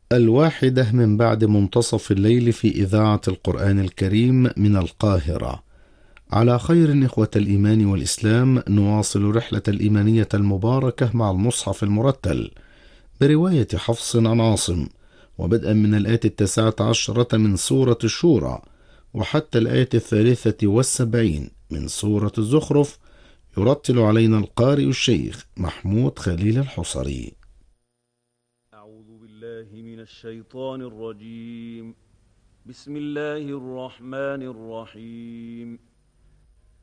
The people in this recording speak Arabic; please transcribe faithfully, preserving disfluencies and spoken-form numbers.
الواحدة من بعد منتصف الليل في إذاعة القرآن الكريم من القاهرة. على خير إخوة الإيمان والإسلام، نواصل رحلة الإيمانية المباركة مع المصحف المرتل برواية حفص عن عاصم، وبدءا من الآية التاسعة عشرة من سورة الشورى وحتى الآية الثالثة والسبعين من سورة الزخرف، يرتل علينا القارئ الشيخ محمود خليل الحصري. أعوذ بالله من الشيطان الرجيم. بسم الله الرحمن الرحيم.